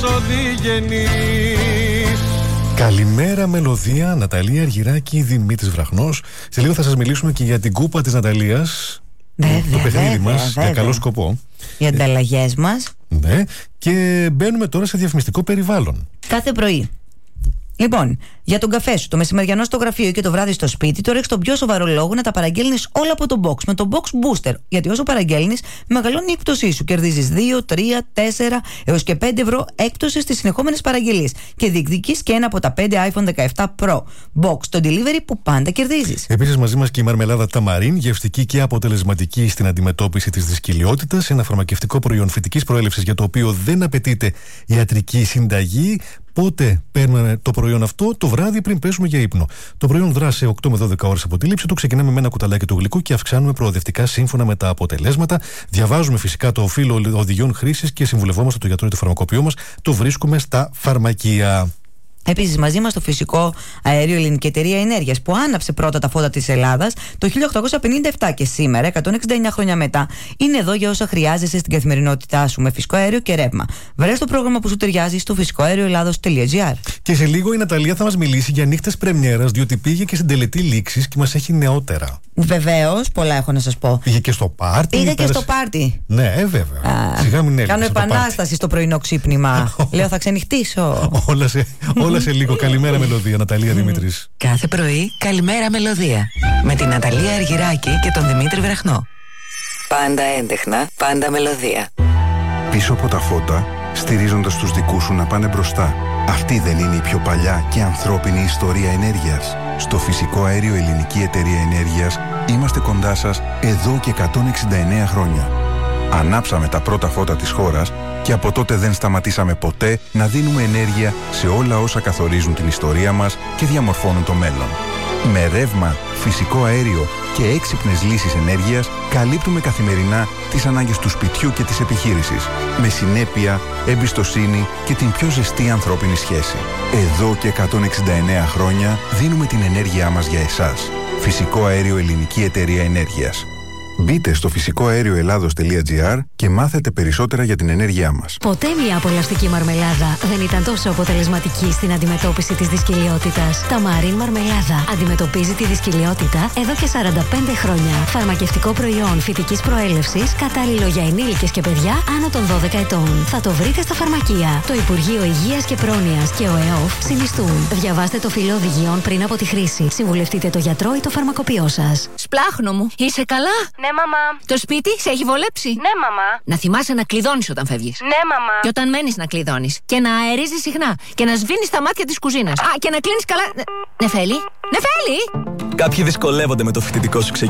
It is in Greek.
ό,τι γεννείς. Καλημέρα μελωδία, Ναταλία Αργυράκη, Δημήτρης Βραχνός. Σε λίγο θα σας μιλήσουμε και για την κούπα της Ναταλίας. Το παιχνίδι μας, για καλό σκοπό. Οι ανταλλαγές μας. Ναι, και μπαίνουμε τώρα σε διαφημιστικό περιβάλλον. Κάθε πρωί. Λοιπόν, για τον καφέ σου, το μεσημεριανό στο γραφείο και το βράδυ στο σπίτι, τώρα έχεις τον πιο σοβαρό λόγο να τα παραγγέλνεις όλα από το box, με το box booster. Γιατί όσο παραγγέλνεις, μεγαλώνει η έκπτωσή σου. Κερδίζεις 2, 3, 4 έως και 5 ευρώ έκπτωση στις συνεχόμενες παραγγελίες. Και διεκδικείς και ένα από τα 5 iPhone 17 Pro. Box, το delivery που πάντα κερδίζεις. Επίσης, μαζί μας και η μαρμελάδα Ταμαρίν, γευστική και αποτελεσματική στην αντιμετώπιση της δυσκολιότητας. Ένα φαρμακευτικό προϊόν φυτικής προέλευσης για το οποίο δεν απαιτείται ιατρική συνταγή. Πότε παίρνουμε το προϊόν αυτό? Το βράδυ πριν πέσουμε για ύπνο. Το προϊόν δράσει σε 8 με 12 ώρες από τη λήψη του. Ξεκινάμε με ένα κουταλάκι του γλυκού και αυξάνουμε προοδευτικά σύμφωνα με τα αποτελέσματα. Διαβάζουμε φυσικά το φύλλο οδηγιών χρήσης και συμβουλευόμαστε τον γιατρό ή το φαρμακοποιό μας. Το βρίσκουμε στα φαρμακεία. Επίσης, μαζί μας το φυσικό αέριο Ελληνική Εταιρεία Ενέργειας, που άναψε πρώτα τα φώτα της Ελλάδας το 1857 και σήμερα, 169 χρόνια μετά, είναι εδώ για όσα χρειάζεσαι στην καθημερινότητά σου με φυσικό αέριο και ρεύμα. Βρες το πρόγραμμα που σου ταιριάζει στο φυσικοαέρioελλάδος.gr. Και σε λίγο η Ναταλία θα μας μιλήσει για νύχτες πρεμιέρας, διότι πήγε και στην τελετή λήξης και μας έχει νεότερα. Βεβαίως, πολλά έχω να σας πω. Πήγε και στο πάρτι. Πήγα και στο πάρτι. Ναι, βέβαια. Σιγά μην έρθεις. Κάνω επανάσταση στο πρωινό ξύπνημα. Λέω, θα ξενυχτήσω. Όλα σε λίγο. Καλημέρα μελωδία, Ναταλία Δημήτρης. Κάθε πρωί, καλημέρα μελωδία. Με την Ναταλία Αργυράκη και τον Δημήτρη Βραχνό. Πάντα έντεχνα, πάντα μελωδία. Πίσω από τα φώτα, στηρίζοντας τους δικούς σου να πάνε μπροστά. Αυτή δεν είναι η πιο παλιά και ανθρώπινη ιστορία ενέργειας? Στο φυσικό αέριο Ελληνική Εταιρεία Ενέργειας είμαστε κοντά σας εδώ και 169 χρόνια. Ανάψαμε τα πρώτα φώτα της χώρας και από τότε δεν σταματήσαμε ποτέ να δίνουμε ενέργεια σε όλα όσα καθορίζουν την ιστορία μας και διαμορφώνουν το μέλλον. Με ρεύμα, φυσικό αέριο και έξυπνες λύσεις ενέργειας καλύπτουμε καθημερινά τις ανάγκες του σπιτιού και της επιχείρησης. Με συνέπεια, εμπιστοσύνη και την πιο ζεστή ανθρώπινη σχέση. Εδώ και 169 χρόνια δίνουμε την ενέργειά μας για εσάς. Φυσικό αέριο Ελληνική Εταιρεία Ενέργειας. Μπείτε στο φυσικοαέρioελλάδος.gr και μάθετε περισσότερα για την ενέργειά μας. Ποτέ μια απολαυστική μαρμελάδα δεν ήταν τόσο αποτελεσματική στην αντιμετώπιση της δυσκολιότητας. Ταμαρίν Μαρμελάδα αντιμετωπίζει τη δυσκολιότητα εδώ και 45 χρόνια. Φαρμακευτικό προϊόν φυτικής προέλευσης, κατάλληλο για ενήλικες και παιδιά άνω των 12 ετών. Θα το βρείτε στα φαρμακεία. Το Υπουργείο Υγείας και Πρόνοιας και ο ΕΟΦ συνιστούν. Διαβάστε το φύλλο οδηγιών πριν από τη χρήση. Συμβουλευτείτε το γιατρό ή το φαρμακοποιό σας. Σπλάχνο μου, είσαι καλά? Ναι, μαμά. Το σπίτι σε έχει βολέψει? Ναι, μαμά. Να θυμάσαι να κλειδώνεις όταν φεύγεις. Ναι, μαμά. Και όταν μένεις να κλειδώνεις. Και να αερίζεις συχνά. Και να σβήνεις τα μάτια της κουζίνας. Α, και να κλείνεις καλά. Νεφέλη! Νεφέλη! Κάποιοι δυσκολεύονται με το φοιτητικό σου ξεκίνημα.